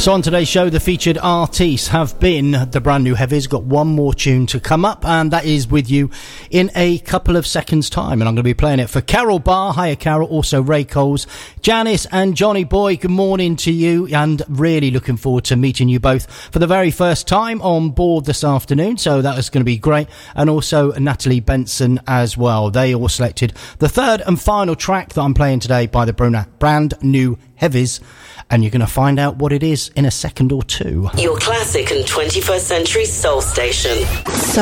So on today's show, the featured artists have been the brand new Heavies. Got one more tune to come up, and that is with you in a couple of seconds' time. And I'm going to be playing it for Carol Barr. Hiya, Carol. Also, Ray Coles, Janice and Johnny Boy. Good morning to you, and really looking forward to meeting you both for the very first time on board this afternoon. So that is going to be great. And also Natalie Benson as well. They all selected the third and final track that I'm playing today by the brand new Heavies. And you're going to find out what it is in a second or two. Your classic and 21st century soul station.